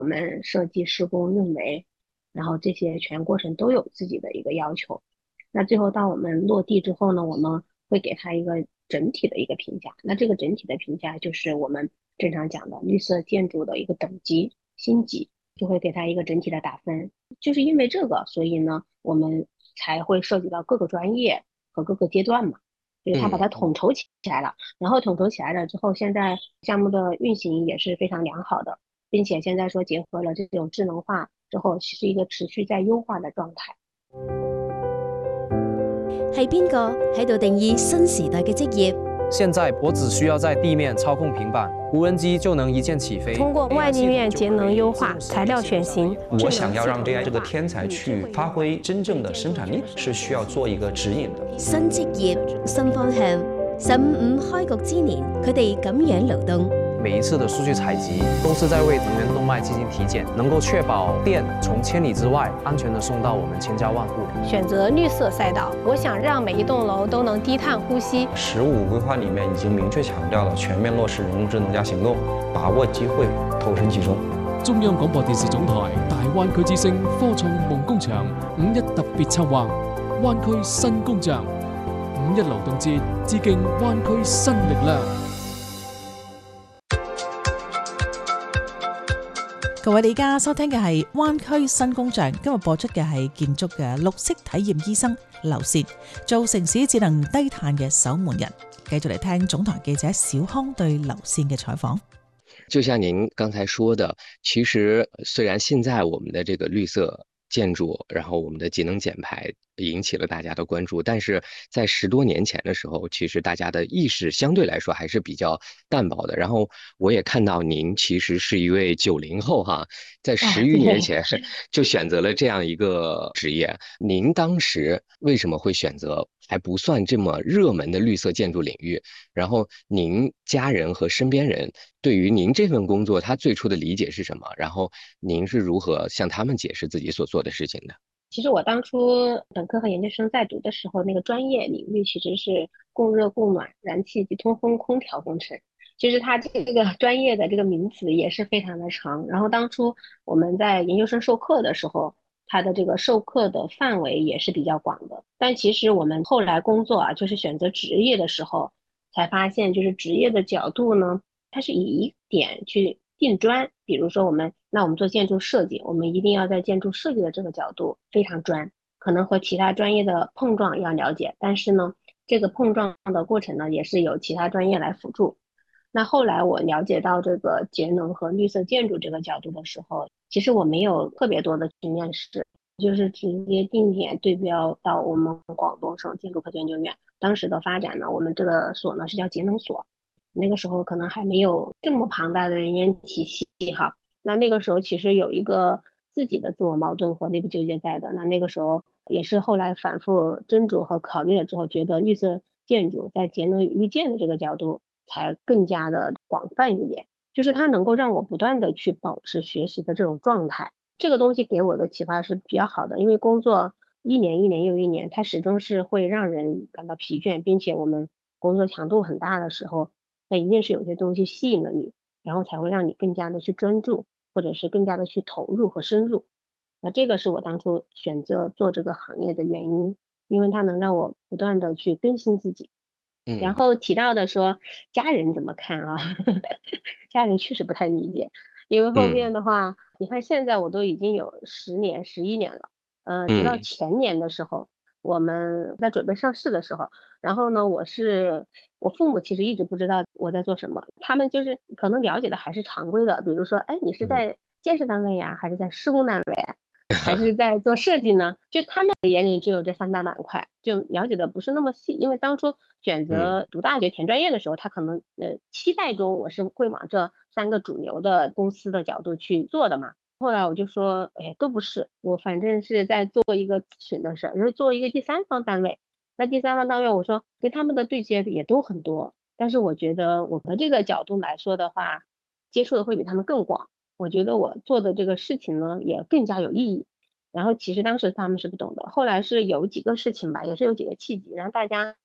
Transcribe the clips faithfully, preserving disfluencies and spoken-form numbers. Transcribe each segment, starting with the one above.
我们设计、施工、运维，然后这些全过程都有自己的一个要求。那最后当我们落地之后呢，我们会给它一个整体的一个评价。那这个整体的评价就是我们正常讲的绿色建筑的一个等级星级，就会给它一个整体的打分。就是因为这个，所以呢，我们才会涉及到各个专业和各个阶段嘛。就是它把它嗯。 统筹起来了，然后统筹起来了之后，现在项目的运行也是非常良好的，并且现在说结合了这种智能化之后，是一个持续在优化的状态。 係邊個喺度定義新時代嘅職業？ 现在我只需要在地面操控平板，无人机就能一键起飞。 通过外立面节能优化、材料选型， 我想要让 A I 这个天才去发挥真正的生产力，是需要做一个指引的。 新職業、新方向。十五五開局之年，佢哋咁樣勞動。 每一次的数据采集都是在为能源动脉进行体检，能够确保电从千里之外安全地送到我们千家万户。 选择绿色赛道，我想让每一栋楼都能低碳呼吸。 “十五”规划里面已经明确强调了全面落实人工智能加行动，把握机会，投身其中。 中央廣播電視總台大灣區之聲科創夢工場五一特別策劃灣區新工匠五一勞動節，致敬灣區新力量。 各位，你而家收聽嘅係灣區新工匠，今日播出嘅係建築嘅綠色體驗醫生劉倩，做城市智能低碳嘅守門人。繼續嚟聽總台記者小康對劉倩嘅採訪。 就像您刚才说的，其实虽然现在我们的这个绿色建筑，然后我们的节能减排引起了大家的关注，但是在十多年前的时候，其实大家的意识相对来说还是比较淡薄的。然后我也看到您其实是一位九零后哈，在十余年前就选择了这样一个职业。您当时为什么会选择还不算这么热门的绿色建筑领域？然后您家人和身边人对于您这份工作，他最初的理解是什么？然后您是如何向他们解释自己所做的事情的？ 其实我当初本科和研究生在读的时候，那个专业领域其实是供热供暖、燃气及通风空调工程。其实它这个专业的这个名词也是非常的长。然后当初我们在研究生授课的时候，它的这个授课的范围也是比较广的。但其实我们后来工作啊，就是选择职业的时候，才发现就是职业的角度呢，它是以一点去定专。比如说我们那我们做建筑设计，我们一定要在建筑设计的这个角度非常专，可能和其他专业的碰撞要了解，但是呢这个碰撞的过程呢也是由其他专业来辅助。那后来我了解到这个节能和绿色建筑这个角度的时候，其实我没有特别多的去面试，就是直接定点对标到我们广东省建筑科学研究院。当时的发展呢，我们这个所呢是叫节能所，那个时候可能还没有这么庞大的人员体系哈。那那个时候其实有一个自己的自我矛盾和内部纠结在的。那那个时候也是后来反复斟酌和考虑了之后，觉得绿色建筑在节能与绿建的这个角度才更加的广泛一点，就是它能够让我不断的去保持学习的这种状态。这个东西给我的启发是比较好的，因为工作一年一年又一年，它始终是会让人感到疲倦，并且我们工作强度很大的时候，那一定是有些东西吸引了你，然后才会让你更加的去专注，或者是更加的去投入和深入。那这个是我当初选择做这个行业的原因，因为它能让我不断的去更新自己。然嗯后提到的说家人怎么看啊？家人确实不太理解，因为后面嗯的话，你看现在我都已经有十年、十一年了，呃，直到嗯前年的时候，我们在准备上市的时候，然后呢，我是我父母其实一直不知道我在做什么，他们就是可能了解的还是常规的，比如说，哎，你是嗯在建设单位呀，还是在施工单位啊？还是在做设计呢？就他们眼里只有这三大板块，就了解的不是那么细。因为当初选嗯择读大学填专业的时候，他可能呃期待中我是会往这三个主流的公司的角度去做的嘛。后来我就说，哎，都不是，我反正是在做一个咨询的事儿，就是做一个第三方单位。那第三方单位，我说跟他们的对接也都很多，但是我觉得我们这个角度来说的话，接触的会比他们更广。我觉得我做的这个事情呢也更加有意义。然后其实当时他们是不懂的，后来是有几个事情吧，也是有几个契机，让大家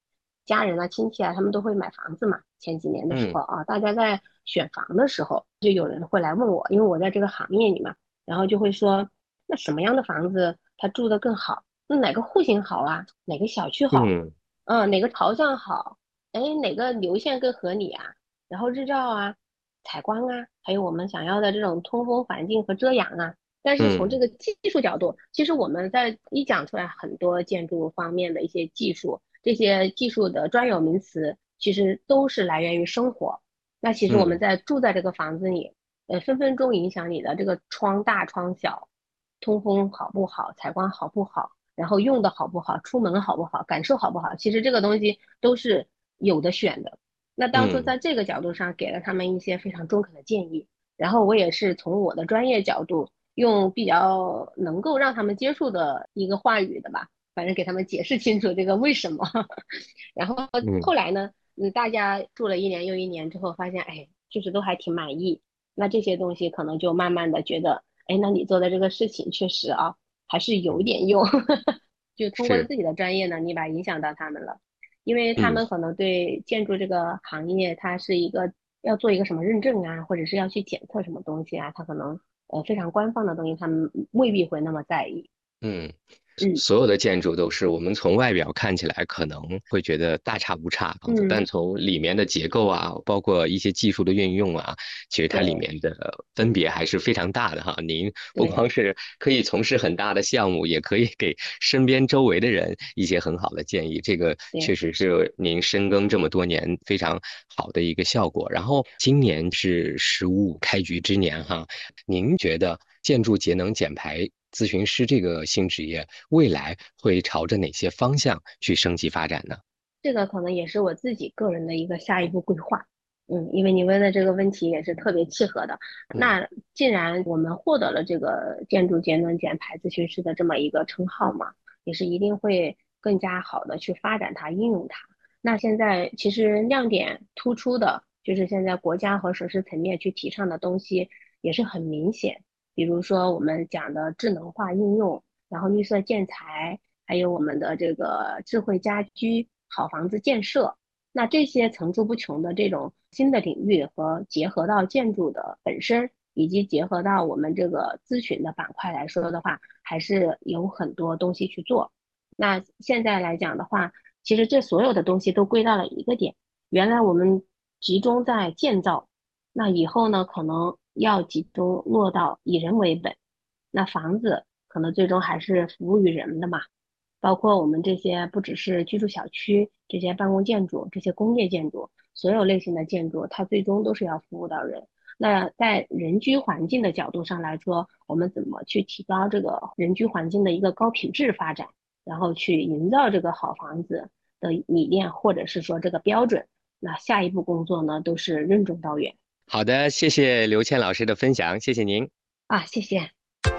家人啊、亲戚啊，他们都会买房子嘛。前几年的时候啊，大家在选房的时候，就有人会来问我，因为我在这个行业里嘛，然后就会说，那什么样的房子它住得更好？那哪个户型好啊？哪个小区好？ 嗯嗯，哪个朝向好？哎，哪个流线更合理啊？然后日照啊、采光啊，还有我们想要的这种通风环境和遮阳啊。但是从这嗯个技术角度，其实我们在一讲出来很多建筑方面的一些技术，这些技术的专有名词，其实都是来源于生活。那其实我们嗯在住在这个房子里，呃，分分钟影响你的这个窗大窗小，通风好不好，采光好不好，然后用的好不好，出门好不好，感受好不好，其实这个东西都是有的选的。那当初嗯在这个角度上给了他们一些非常中肯的建议，然后我也是从我的专业角度，用比较能够让他们接受的一个话语的吧，反正给他们解释清楚这个为什么。然后嗯， 后来呢，嗯，大家住了一年又一年之后，发现，哎，就是都还挺满意。那这些东西可能就慢慢的觉得，哎，那你做的这个事情确实啊，还是有点用。就通过是， 自己的专业呢，你把影响到他们了，因为他嗯们可能对建筑这个行业，它是一个要做一个什么认证啊，或者是要去检测什么东西啊，他可能呃非常官方的东西，他们未必会那么在意。 嗯。 嗯所有的建筑都是我们从外表看起来可能会觉得大差不差房子， 嗯， 但从里面的结构啊，包括一些技术的运用啊，其实它里对面的分别还是非常大的哈。您不对， 光是可以从事很大的项目，也可以给身边周围的人一些很好的建议，这个确对。 实是您深耕这么多年非常好的一个效果。然后今年是十五五开局之年哈，您觉得建筑节能减排咨询师这个新职业未来会朝着哪些方向去升级发展呢？ 这个可能也是我自己个人的一个下一步规划。嗯，因为你问的这个问题也是特别契合的。 嗯那既然我们获得了这个建筑节能减排咨询师的这么一个称号嘛，也是一定会更加好的去发展它、应用它。那现在其实亮点突出的就是现在国家和省市层面去提倡的东西也是很明显，比如说我们讲的智能化应用，然后绿色建材，还有我们的这个智慧家居、好房子建设。那这些层出不穷的这种新的领域和结合到建筑的本身，以及结合到我们这个咨询的板块来说的话，还是有很多东西去做。那现在来讲的话，其实这所有的东西都归到了一个点，原来我们集中在建造，那以后呢，可能要集中落到以人为本。那房子可能最终还是服务于人的嘛。包括我们这些不只是居住小区，这些办公建筑、这些工业建筑，所有类型的建筑，它最终都是要服务到人。那在人居环境的角度上来说，我们怎么去提高这个人居环境的一个高品质发展，然后去营造这个好房子的理念，或者是说这个标准，那下一步工作呢，都是任重道远。 好的，谢谢刘倩老师的分享，谢谢您。 啊，谢謝。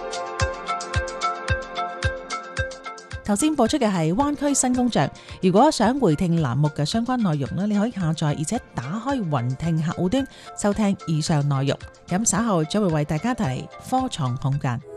頭先播出嘅係灣區新工匠。如果想回聽欄目嘅相關內容咧，你可以下載而且打開雲聽客戶端收聽以上內容。咁稍後將會為大家帶嚟科創空間。